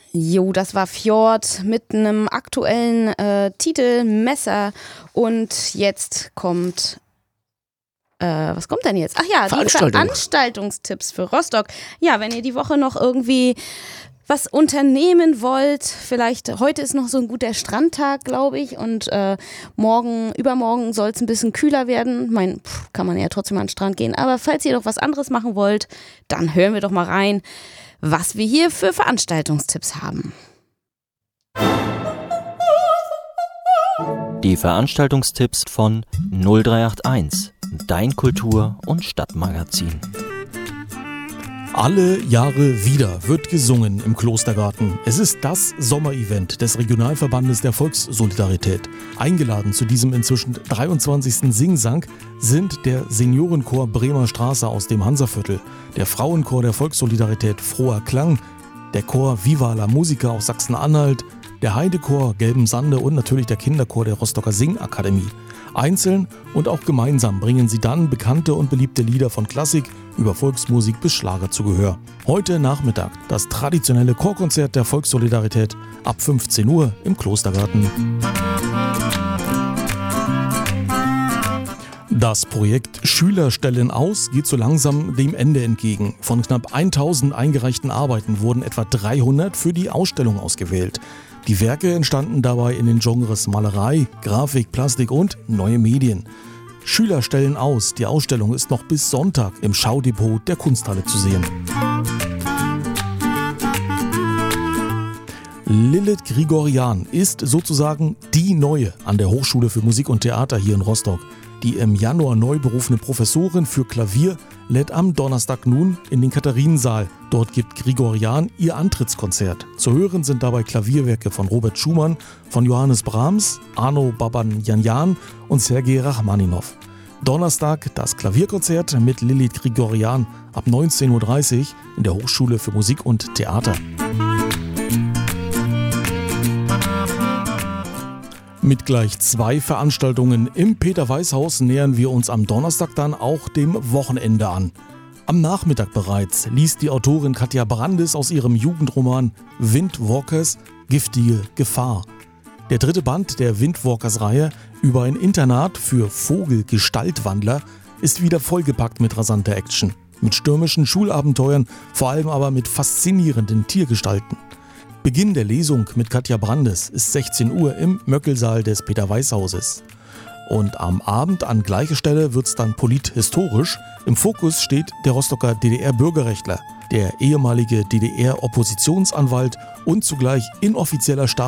Jo, das war Fjord mit einem aktuellen Titel Messer und jetzt kommt, was kommt denn jetzt? Ach ja, die Veranstaltungstipps für Rostock. Ja, wenn ihr die Woche noch irgendwie was unternehmen wollt, vielleicht heute ist noch so ein guter Strandtag, glaube ich, und übermorgen soll es ein bisschen kühler werden. Kann man ja trotzdem an den Strand gehen, aber falls ihr doch was anderes machen wollt, dann hören wir doch mal rein, was wir hier für Veranstaltungstipps haben. Die Veranstaltungstipps von 0381, dein Kultur- und Stadtmagazin. Alle Jahre wieder wird gesungen im Klostergarten. Es ist das Sommerevent des Regionalverbandes der Volkssolidarität. Eingeladen zu diesem inzwischen 23. Singsang sind der Seniorenchor Bremer Straße aus dem Hansaviertel, der Frauenchor der Volkssolidarität Froher Klang, der Chor Viva la Musica aus Sachsen-Anhalt, der Heidechor Gelben Sande und natürlich der Kinderchor der Rostocker Singakademie. Einzeln und auch gemeinsam bringen sie dann bekannte und beliebte Lieder von Klassik über Volksmusik bis Schlager zu Gehör. Heute Nachmittag das traditionelle Chorkonzert der Volkssolidarität ab 15 Uhr im Klostergarten. Das Projekt Schüler stellen aus geht so langsam dem Ende entgegen. Von knapp 1000 eingereichten Arbeiten wurden etwa 300 für die Ausstellung ausgewählt. Die Werke entstanden dabei in den Genres Malerei, Grafik, Plastik und neue Medien. Schüler stellen aus. Die Ausstellung ist noch bis Sonntag im Schaudepot der Kunsthalle zu sehen. Lilith Grigorian ist sozusagen die Neue an der Hochschule für Musik und Theater hier in Rostock. Die im Januar neu berufene Professorin für Klavier lädt am Donnerstag nun in den Katharinensaal. Dort gibt Grigorian ihr Antrittskonzert. Zu hören sind dabei Klavierwerke von Robert Schumann, von Johannes Brahms, Arno Babanjanjan und Sergei Rachmaninow. Donnerstag das Klavierkonzert mit Lilith Grigorian ab 19.30 Uhr in der Hochschule für Musik und Theater. Mit gleich 2 Veranstaltungen im Peter-Weiß-Haus nähern wir uns am Donnerstag dann auch dem Wochenende an. Am Nachmittag bereits liest die Autorin Katja Brandis aus ihrem Jugendroman Windwalkers Giftige Gefahr. Der 3. Band der Windwalkers-Reihe über ein Internat für Vogelgestaltwandler ist wieder vollgepackt mit rasanter Action. Mit stürmischen Schulabenteuern, vor allem aber mit faszinierenden Tiergestalten. Beginn der Lesung mit Katja Brandis ist 16 Uhr im Möckelsaal des Peter-Weiß-Hauses. Und am Abend an gleicher Stelle wird's dann polithistorisch. Im Fokus steht der Rostocker DDR-Bürgerrechtler, der ehemalige DDR-Oppositionsanwalt und zugleich inoffizieller